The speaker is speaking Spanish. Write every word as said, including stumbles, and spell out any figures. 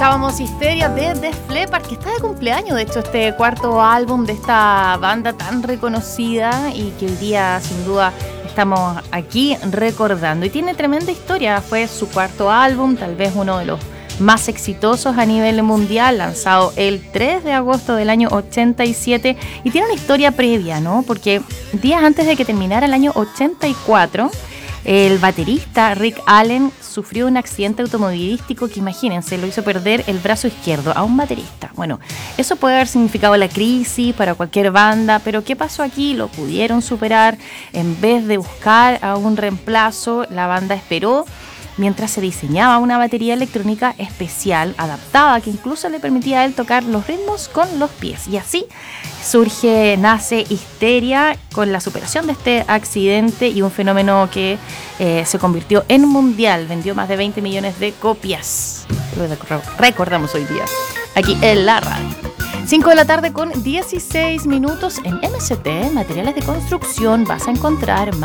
Escuchábamos Histeria de Def Leppard, que está de cumpleaños, de hecho, este cuarto álbum de esta banda tan reconocida y que hoy día, sin duda, estamos aquí recordando. Y tiene tremenda historia, fue su cuarto álbum, tal vez uno de los más exitosos a nivel mundial, lanzado el tres de agosto del año ochenta y siete, y tiene una historia previa, ¿no? Porque días antes de que terminara el año ochenta y cuatro, el baterista Rick Allen sufrió un accidente automovilístico que, imagínense, lo hizo perder el brazo izquierdo a un baterista. Bueno, eso puede haber significado la crisis para cualquier banda, pero ¿qué pasó aquí? Lo pudieron superar. En vez de buscar a un reemplazo, la banda esperó mientras se diseñaba una batería electrónica especial, adaptada, que incluso le permitía a él tocar los ritmos con los pies. Y así surge, nace Histeria con la superación de este accidente y un fenómeno que eh, se convirtió en mundial. Vendió más de veinte millones de copias. Lo recordamos hoy día, aquí en la radio. cinco de la tarde con dieciséis minutos en M C T, Materiales de Construcción. Vas a encontrar más